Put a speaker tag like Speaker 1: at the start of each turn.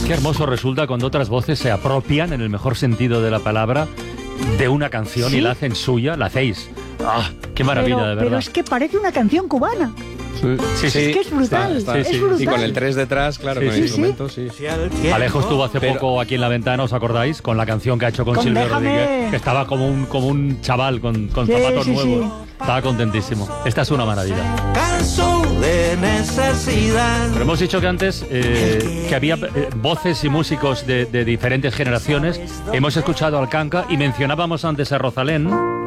Speaker 1: Qué hermoso resulta cuando otras voces se apropian, en el mejor sentido de la palabra, de una canción y la hacen suya, la hacéis. ¡Ah! ¡Qué maravilla, de verdad!
Speaker 2: Pero es que parece una canción cubana.
Speaker 1: Sí.
Speaker 2: Es que es brutal, es brutal.
Speaker 3: Y con el 3 detrás, claro, con el instrumento, sí.
Speaker 1: Alejo estuvo hace poco aquí en La Ventana, ¿os acordáis? Con la canción que ha hecho con Silvio Rodríguez, que estaba como un chaval con zapatos nuevos. Estaba contentísimo. Esta es una maravilla.
Speaker 4: Canso de necesidad.
Speaker 1: Pero hemos dicho que antes que había voces y músicos de diferentes generaciones. Hemos escuchado al Kanka y mencionábamos antes a Rosalén.